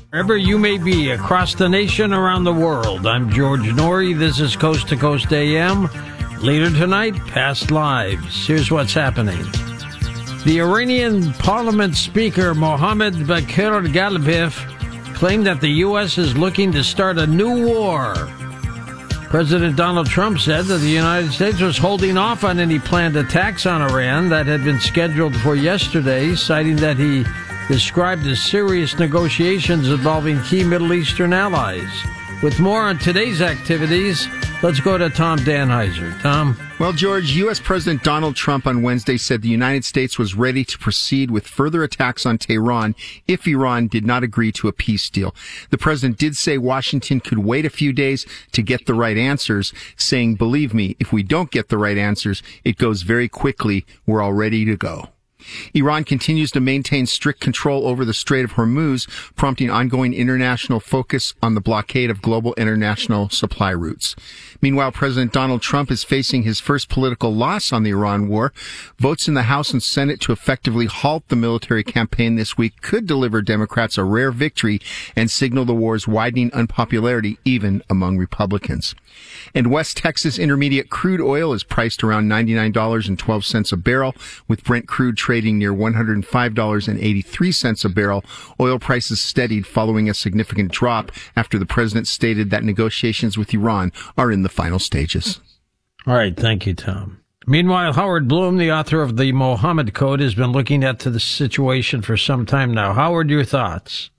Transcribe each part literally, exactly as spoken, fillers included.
Wherever you may be, across the nation, around the world, I'm George Norrie. This is Coast to Coast A M. Later tonight, past lives. Here's what's happening. The Iranian parliament speaker, Mohammad Bakir Galibaf, claimed that the U S is looking to start a new war. President Donald Trump said that the United States was holding off on any planned attacks on Iran that had been scheduled for yesterday, citing that he described as serious negotiations involving key Middle Eastern allies. With more on today's activities, let's go to Tom Danheiser. Tom? Well, George, U S. President Donald Trump on Wednesday said the United States was ready to proceed with further attacks on Tehran if Iran did not agree to a peace deal. The president did say Washington could wait a few days to get the right answers, saying, believe me, if we don't get the right answers, it goes very quickly. We're all ready to go. Iran continues to maintain strict control over the Strait of Hormuz, prompting ongoing international focus on the blockade of global international supply routes. Meanwhile, President Donald Trump is facing his first political loss on the Iran war. Votes in the House and Senate to effectively halt the military campaign this week could deliver Democrats a rare victory and signal the war's widening unpopularity even among Republicans. And West Texas Intermediate crude oil is priced around ninety-nine dollars and twelve cents a barrel, with Brent crude trading near one hundred five dollars and eighty-three cents a barrel. Oil prices steadied following a significant drop after the president stated that negotiations with Iran are in the final stages. All right. Thank you, Tom. Meanwhile, Howard Bloom, the author of the Mohammed Code, has been looking at the situation for some time now. Howard, your thoughts?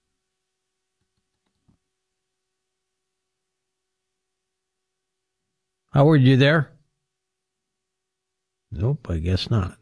Howard, you there? Nope, I guess not.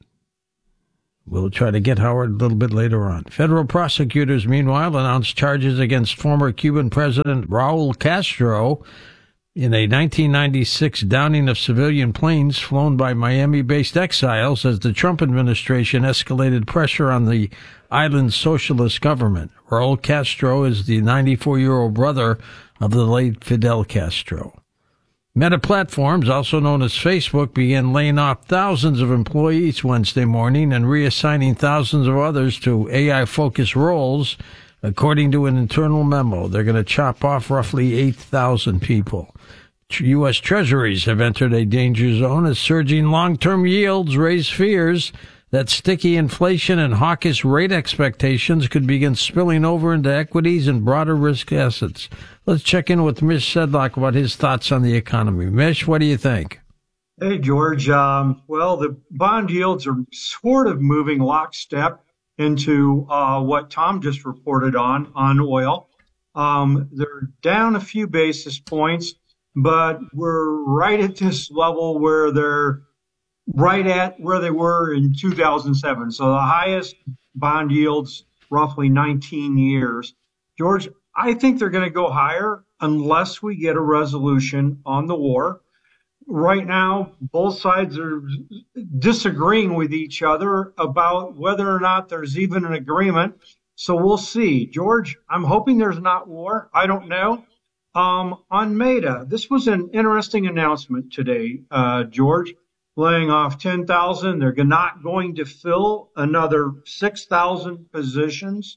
We'll try to get Howard a little bit later on. Federal prosecutors, meanwhile, announced charges against former Cuban President Raul Castro in a nineteen ninety-six downing of civilian planes flown by Miami-based exiles as the Trump administration escalated pressure on the island's socialist government. Raul Castro is the ninety-four-year-old brother of the late Fidel Castro. Meta Platforms, also known as Facebook, began laying off thousands of employees Wednesday morning and reassigning thousands of others to A I-focused roles, according to an internal memo. They're going to chop off roughly eight thousand people. U S. Treasuries have entered a danger zone as surging long-term yields raise fears that sticky inflation and hawkish rate expectations could begin spilling over into equities and broader risk assets. Let's check in with Mish Sedlock about his thoughts on the economy. Mish, what do you think? Hey, George. Um, well, the bond yields are sort of moving lockstep into uh, what Tom just reported on, on oil. Um, they're down a few basis points, but we're right at this level where they're right at where they were in two thousand seven. So the highest bond yields, roughly nineteen years. George, I think they're going to go higher unless we get a resolution on the war. Right now, both sides are disagreeing with each other about whether or not there's even an agreement. So we'll see. George, I'm hoping there's not war. I don't know. Um, on Meta, this was an interesting announcement today, uh, George. Laying off ten thousand. They're not going to fill another six thousand positions.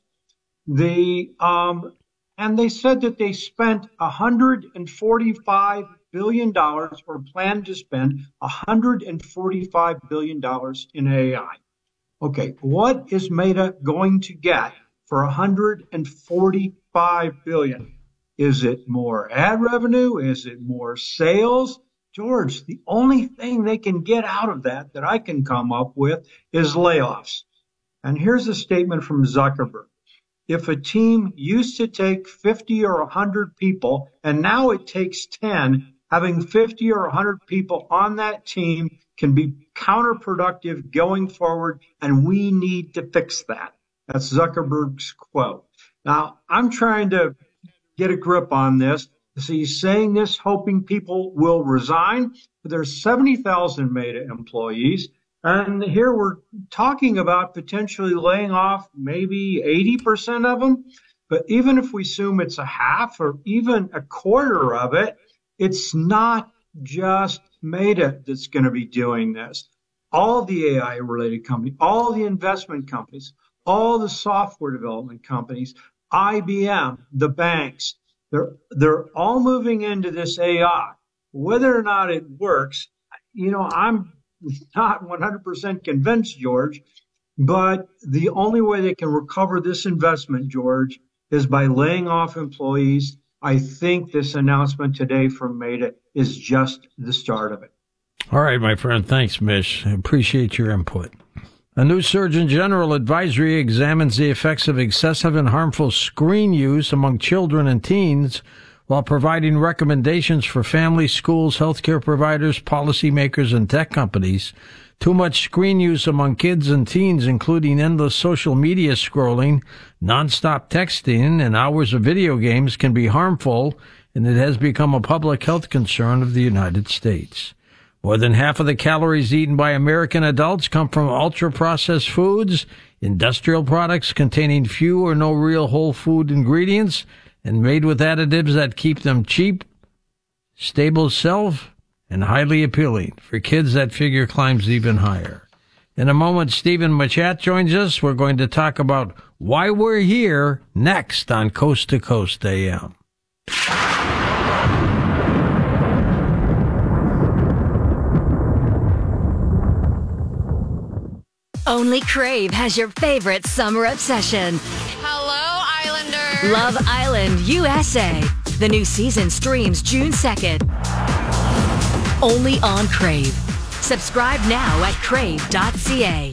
The um, and they said that they spent one hundred forty-five billion dollars or plan to spend one hundred forty-five billion dollars in A I. Okay, what is Meta going to get for one hundred forty-five billion dollars? Is it more ad revenue? Is it more sales? George, the only thing they can get out of that that I can come up with is layoffs. And here's a statement from Zuckerberg. If a team used to take fifty or one hundred people, and now it takes ten, having fifty or one hundred people on that team can be counterproductive going forward, and we need to fix that. That's Zuckerberg's quote. Now, I'm trying to get a grip on this. So he's saying this, hoping people will resign. There's seventy thousand Meta employees. And here we're talking about potentially laying off maybe eighty percent of them. But even if we assume it's a half or even a quarter of it, it's not just Meta that's going to be doing this. All the A I-related companies, all the investment companies, all the software development companies, I B M, the banks, they're, they're all moving into this A I. Whether or not it works, you know, I'm not one hundred percent convinced, George, but the only way they can recover this investment, George, is by laying off employees. I think this announcement today from Meta is just the start of it. All right, my friend. Thanks, Mish. I appreciate your input. A new Surgeon General advisory examines the effects of excessive and harmful screen use among children and teens while providing recommendations for families, schools, healthcare providers, policymakers, and tech companies. Too much screen use among kids and teens, including endless social media scrolling, nonstop texting, and hours of video games, can be harmful, and it has become a public health concern of the United States. More than half of the calories eaten by American adults come from ultra-processed foods, industrial products containing few or no real whole food ingredients, and made with additives that keep them cheap, stable shelf, and highly appealing. For kids, that figure climbs even higher. In a moment, Stephen Machat joins us. We're going to talk about why we're here next on Coast to Coast A M. Only Crave has your favorite summer obsession. Hello, Islanders. Love Island U S A. The new season streams June second. Only on Crave. Subscribe now at crave dot c a.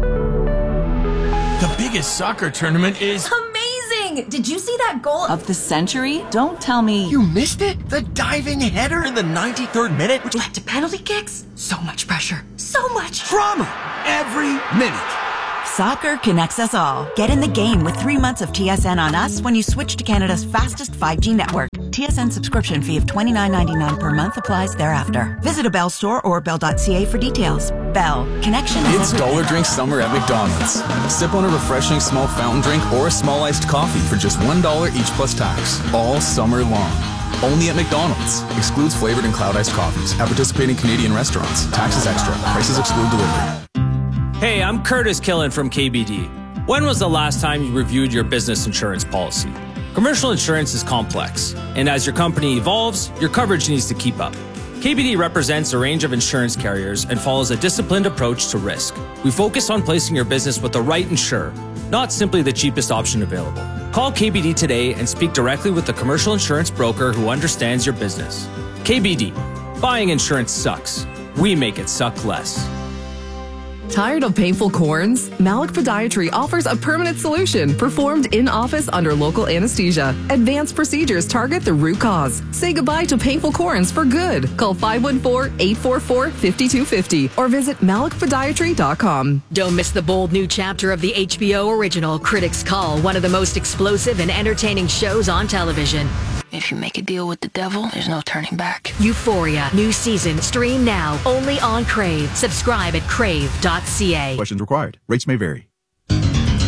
The biggest soccer tournament is amazing! Did you see that goal of the century? Don't tell me you missed it. The diving header in the ninety-third minute, which led to penalty kicks. So much pressure. So much drama every minute. Soccer connects us all. Get in the game with three months of T S N on us when you switch to Canada's fastest five G network. T S N subscription fee of twenty-nine ninety-nine per month applies thereafter. Visit a Bell store or bell dot c a for details. Bell. Connection is It's Dollar Drink Summer at McDonald's. Sip on a refreshing small fountain drink or a small iced coffee for just one dollar each plus tax. All summer long. Only at McDonald's. Excludes flavored and cloud iced coffees. At participating Canadian restaurants. Taxes extra. Prices exclude delivery. Hey, I'm Curtis Killen from K B D. When was the last time you reviewed your business insurance policy? Commercial insurance is complex, and as your company evolves, your coverage needs to keep up. K B D represents a range of insurance carriers and follows a disciplined approach to risk. We focus on placing your business with the right insurer, not simply the cheapest option available. Call K B D today and speak directly with a commercial insurance broker who understands your business. K B D. Buying insurance sucks. We make it suck less. Tired of painful corns? Malik Podiatry offers a permanent solution performed in office under local anesthesia. Advanced procedures target the root cause. Say goodbye to painful corns for good. Call five one four, eight four four, five two five zero or visit malik podiatry dot com. Don't miss the bold new chapter of the H B O original Critics Call, one of the most explosive and entertaining shows on television. If you make a deal with the devil, there's no turning back. Euphoria, new season, stream now, only on Crave. Subscribe at crave dot c a. Questions required. Rates may vary.